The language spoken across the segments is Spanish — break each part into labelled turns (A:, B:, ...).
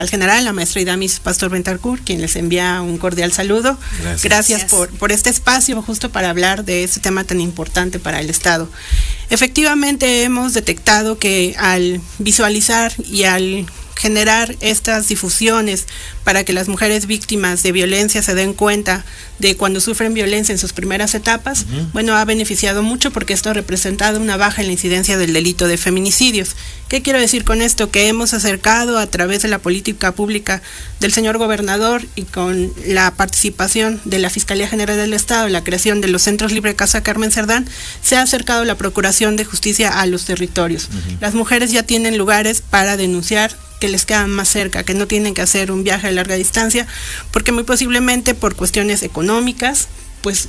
A: al general, la maestra Idamis Pastor Bentancur, quien les envía un cordial saludo. Gracias por este espacio justo para hablar de este tema tan importante para el Estado. Efectivamente, hemos detectado que al visualizar y al generar estas difusiones para que las mujeres víctimas de violencia se den cuenta de cuando sufren violencia en sus primeras etapas, bueno, ha beneficiado mucho porque esto ha representado una baja en la incidencia del delito de feminicidios. ¿Qué quiero decir con esto? Que hemos acercado a través de la política pública del señor gobernador y con la participación de la Fiscalía General del Estado, la creación de los Centros Libre Casa Carmen Cerdán, se ha acercado la Procuración de Justicia a los territorios. Las mujeres ya tienen lugares para denunciar que les quedan más cerca, que no tienen que hacer un viaje a larga distancia, porque muy posiblemente por cuestiones económicas, pues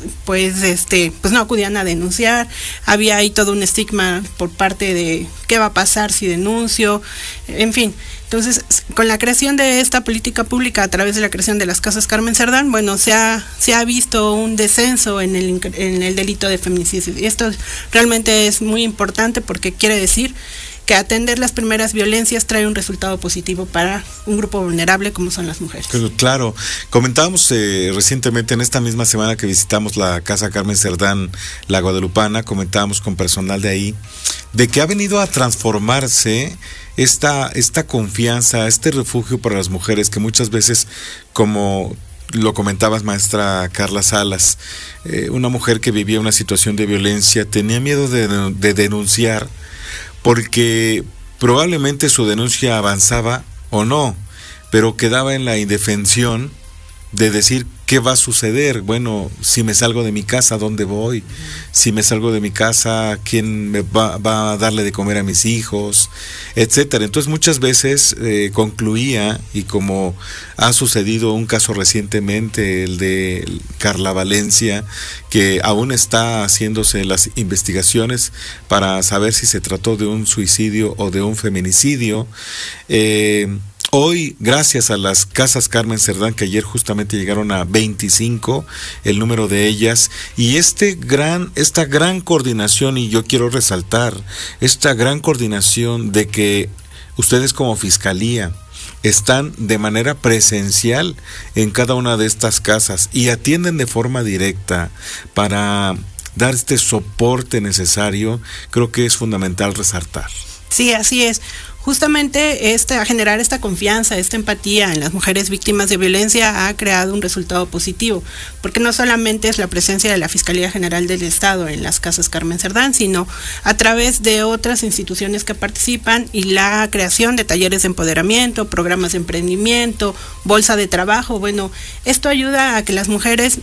A: no acudían a denunciar. Había ahí todo un estigma por parte de qué va a pasar si denuncio, en fin. Entonces, con la creación de esta política pública a través de la creación de las Casas Carmen Cerdán, bueno, se ha visto un descenso en el delito de feminicidio. Y esto realmente es muy importante porque quiere decir que atender las primeras violencias trae un resultado positivo para un grupo vulnerable como son las mujeres.
B: Claro, comentábamos recientemente en esta misma semana que visitamos la Casa Carmen Cerdán, la Guadalupana, comentábamos con personal de ahí, de que ha venido a transformarse esta confianza, este refugio para las mujeres que muchas veces, como lo comentabas, maestra Carla Salas, una mujer que vivía una situación de violencia tenía miedo de denunciar, porque probablemente su denuncia avanzaba o no, pero quedaba en la indefensión de decir qué va a suceder. Bueno, si me salgo de mi casa, ¿dónde voy? Si me salgo de mi casa, ¿quién me va a darle de comer a mis hijos? Etcétera. Entonces muchas veces concluía, y como ha sucedido un caso recientemente, el de Carla Valencia, que aún está haciéndose las investigaciones para saber si se trató de un suicidio o de un feminicidio. Hoy, gracias a las Casas Carmen Cerdán, que ayer justamente llegaron a 25, el número de ellas, y esta gran coordinación, y yo quiero resaltar, esta gran coordinación de que ustedes como Fiscalía están de manera presencial en cada una de estas casas y atienden de forma directa para dar este soporte necesario, creo que es fundamental resaltar.
A: Sí, así es. Justamente generar esta confianza, esta empatía en las mujeres víctimas de violencia ha creado un resultado positivo, porque no solamente es la presencia de la Fiscalía General del Estado en las Casas Carmen Cerdán, sino a través de otras instituciones que participan y la creación de talleres de empoderamiento, programas de emprendimiento, bolsa de trabajo. Bueno, esto ayuda a que las mujeres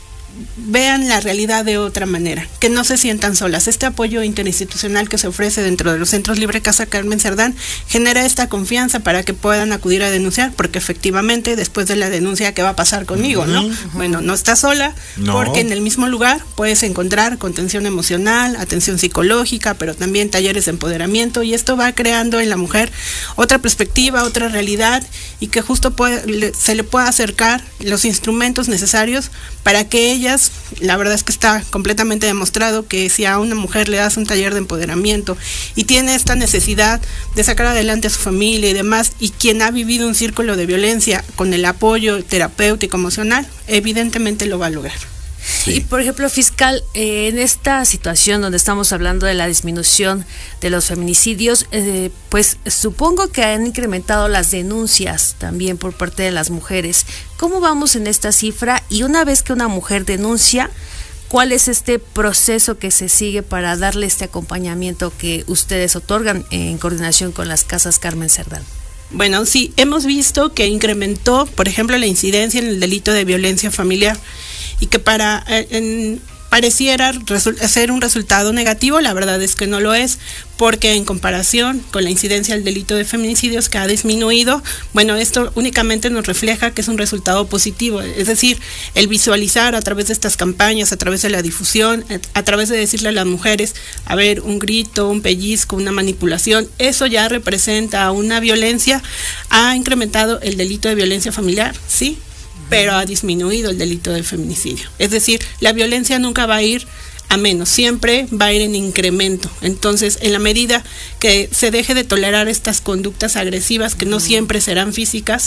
A: vean la realidad de otra manera, que no se sientan solas. Este apoyo interinstitucional que se ofrece dentro de los Centros Libre Casa Carmen Cerdán genera esta confianza para que puedan acudir a denunciar, porque efectivamente después de la denuncia, ¿qué va a pasar conmigo? ¿No? Bueno, no estás sola, porque en el mismo lugar puedes encontrar contención emocional, atención psicológica, pero también talleres de empoderamiento, y esto va creando en la mujer otra perspectiva, otra realidad, y que justo se le pueda acercar los instrumentos necesarios para que ella, la verdad es que está completamente demostrado que si a una mujer le das un taller de empoderamiento y tiene esta necesidad de sacar adelante a su familia y demás, y quien ha vivido un círculo de violencia con el apoyo terapéutico emocional, evidentemente lo va a lograr.
C: Sí. Y por ejemplo, fiscal, en esta situación donde estamos hablando de la disminución de los feminicidios, pues supongo que han incrementado las denuncias también por parte de las mujeres. ¿Cómo vamos en esta cifra? Y una vez que una mujer denuncia, ¿cuál es este proceso que se sigue para darle este acompañamiento que ustedes otorgan en coordinación con las Casas Carmen Cerdán?
A: Bueno, sí, hemos visto que incrementó, por ejemplo, la incidencia en el delito de violencia familiar, y que pareciera ser un resultado negativo. La verdad es que no lo es, porque en comparación con la incidencia del delito de feminicidios, que ha disminuido, bueno, esto únicamente nos refleja que es un resultado positivo. Es decir, el visualizar a través de estas campañas, a través de la difusión, a través de decirle a las mujeres, a ver, un grito, un pellizco, una manipulación, eso ya representa una violencia. Ha incrementado el delito de violencia familiar, sí, pero ha disminuido el delito de feminicidio. Es decir, la violencia nunca va a ir a menos, siempre va a ir en incremento. Entonces, en la medida que se deje de tolerar estas conductas agresivas, que no siempre serán físicas,